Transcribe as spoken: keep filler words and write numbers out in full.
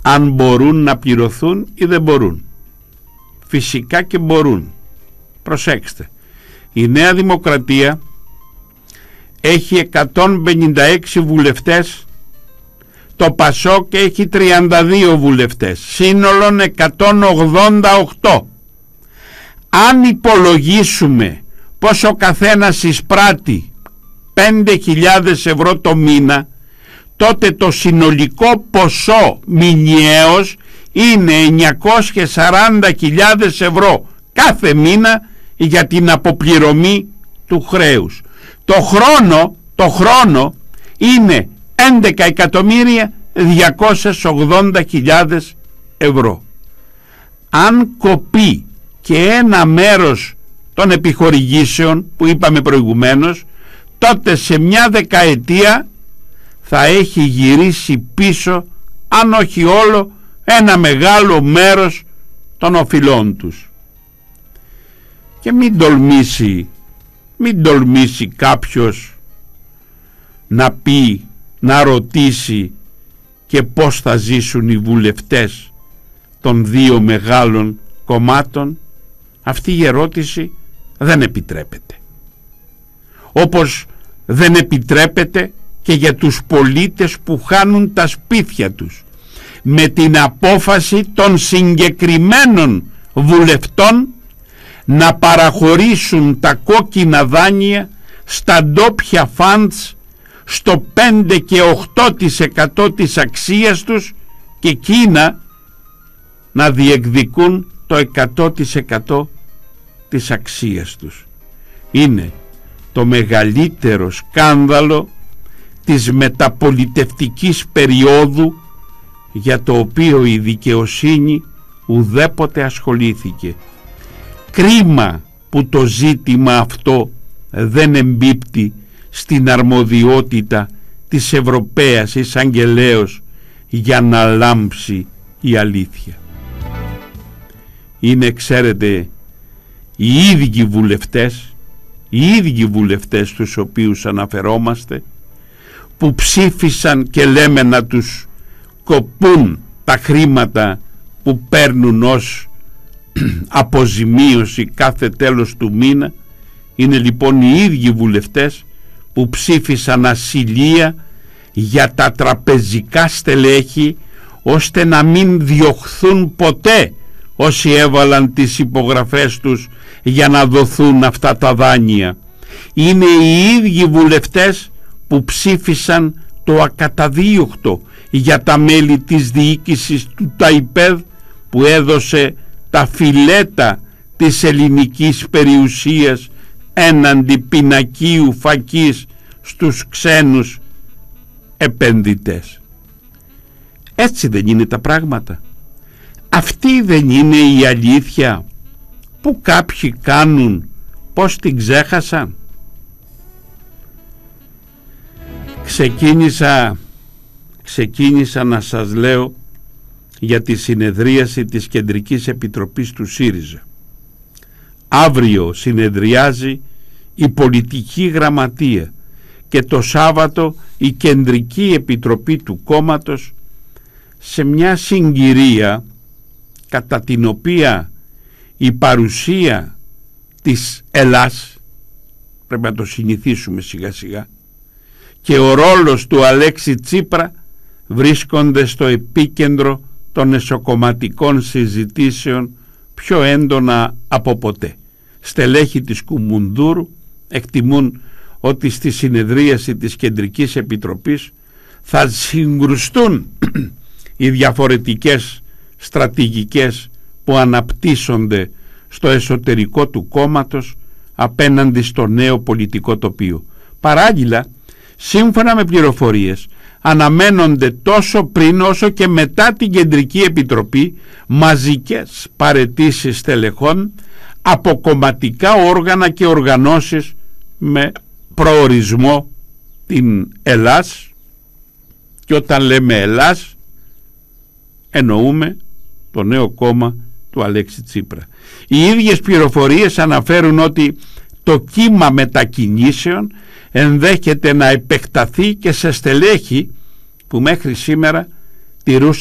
αν μπορούν να πληρωθούν ή δεν μπορούν. Φυσικά και μπορούν. Προσέξτε, η Νέα Δημοκρατία έχει εκατόν πενήντα έξι βουλευτές, το Πασόκ έχει τριάντα δύο βουλευτές, σύνολον εκατόν ογδόντα οκτώ. Αν υπολογίσουμε πως ο καθένας εισπράττει πέντε χιλιάδες ευρώ το μήνα, τότε το συνολικό ποσό μηνιαίως είναι εννιακόσιες σαράντα χιλιάδες ευρώ κάθε μήνα για την αποπληρωμή του χρέους. Το χρόνο, το χρόνο είναι έντεκα εκατομμύρια διακόσιες ογδόντα χιλιάδες ευρώ. Αν κοπεί και ένα μέρος των επιχορηγήσεων που είπαμε προηγουμένως, τότε σε μια δεκαετία θα έχει γυρίσει πίσω, αν όχι όλο, ένα μεγάλο μέρος των οφειλών τους. Και μην τολμήσει, μην τολμήσει κάποιος να πει, να ρωτήσει και πώς θα ζήσουν οι βουλευτές των δύο μεγάλων κομμάτων. Αυτή η ερώτηση δεν επιτρέπεται. Όπως δεν επιτρέπεται και για τους πολίτες που χάνουν τα σπίτια τους με την απόφαση των συγκεκριμένων βουλευτών να παραχωρήσουν τα κόκκινα δάνεια στα ντόπια φαντς στο πέντε και οκτώ τοις εκατό της αξίας τους και εκείνα να διεκδικούν το εκατό τοις εκατό της αξίας τους. Είναι το μεγαλύτερο σκάνδαλο της μεταπολιτευτικής περίοδου, για το οποίο η δικαιοσύνη ουδέποτε ασχολήθηκε. Κρίμα που το ζήτημα αυτό δεν εμπίπτει στην αρμοδιότητα της Ευρωπαίας Εισαγγελέως για να λάμψει η αλήθεια. Είναι, ξέρετε, οι ίδιοι βουλευτές, οι ίδιοι βουλευτές τους οποίους αναφερόμαστε, που ψήφισαν και λέμε να τους κοπούν τα χρήματα που παίρνουν ως αποζημίωση κάθε τέλος του μήνα. Είναι λοιπόν οι ίδιοι βουλευτές που ψήφισαν ασυλία για τα τραπεζικά στελέχη, ώστε να μην διωχθούν ποτέ όσοι έβαλαν τις υπογραφές τους για να δοθούν αυτά τα δάνεια. Είναι οι ίδιοι βουλευτές που ψήφισαν το ακαταδίωκτο για τα μέλη της διοίκησης του ΤΑΙΠΕΔ, που έδωσε τα φιλέτα της ελληνικής περιουσίας έναντι πινακίου φακής στους ξένους επενδυτές. Έτσι δεν είναι τα πράγματα? Αυτή δεν είναι η αλήθεια που κάποιοι κάνουν πως την ξέχασαν? Ξεκίνησα, ξεκίνησα να σας λέω για τη συνεδρίαση της Κεντρικής Επιτροπής του ΣΥΡΙΖΑ. Αύριο συνεδριάζει η Πολιτική Γραμματεία και το Σάββατο η Κεντρική Επιτροπή του κόμματος, σε μια συγκυρία κατά την οποία η παρουσία της Ελλάς, πρέπει να το συνηθίσουμε σιγά σιγά, και ο ρόλος του Αλέξη Τσίπρα βρίσκονται στο επίκεντρο των εσωκομματικών συζητήσεων πιο έντονα από ποτέ. Στελέχη της Κουμουνδούρου εκτιμούν ότι στη συνεδρίαση της Κεντρικής Επιτροπής θα συγκρουστούν οι διαφορετικές στρατηγικές που αναπτύσσονται στο εσωτερικό του κόμματος απέναντι στο νέο πολιτικό τοπίο. Παράλληλα, σύμφωνα με πληροφορίες, αναμένονται τόσο πριν όσο και μετά την Κεντρική Επιτροπή μαζικές παραιτήσεις στελεχών από κομματικά όργανα και οργανώσεις με προορισμό την Ελλάς, και όταν λέμε Ελλάς εννοούμε το νέο κόμμα του Αλέξη Τσίπρα. Οι ίδιες πληροφορίες αναφέρουν ότι το κύμα μετακινήσεων ενδέχεται να επεκταθεί και σε στελέχη που μέχρι σήμερα τηρούσαν